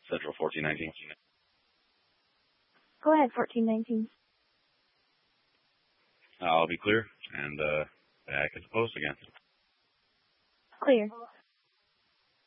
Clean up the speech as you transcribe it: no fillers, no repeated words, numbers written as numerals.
Central 1419. Go ahead, 1419. I'll be clear and back at the post again. Clear.